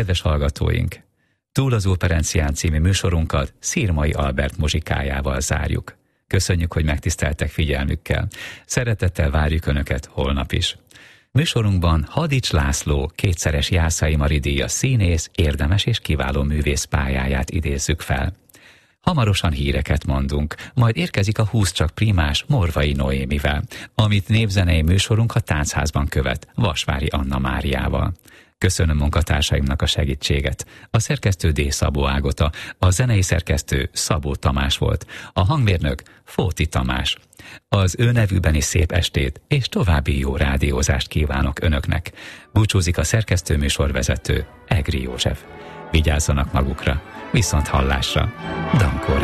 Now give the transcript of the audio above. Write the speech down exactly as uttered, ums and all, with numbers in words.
Kedves hallgatóink! Túl az Operencián című műsorunkat Szirmai Albert muzsikájával zárjuk. Köszönjük, hogy megtiszteltek figyelmükkel. Szeretettel várjuk Önöket holnap is. Műsorunkban Hadics László, kétszeres Jászai Mari díjas színész, érdemes és kiváló művész pályáját idézzük fel. Hamarosan híreket mondunk, majd érkezik a húsz csak primás Morvai Noémivel, amit népzenei műsorunk a Táncszázban követ, Vasvári Anna Máriával. Köszönöm munkatársaimnak a segítséget. A szerkesztő D. Szabó Ágota, a zenei szerkesztő Szabó Tamás volt, a hangmérnök Fóti Tamás. Az ő nevükben is szép estét és további jó rádiózást kívánok Önöknek. Búcsúzik a szerkesztő műsorvezető Egri József. Vigyázzanak magukra, viszont hallásra. Dankó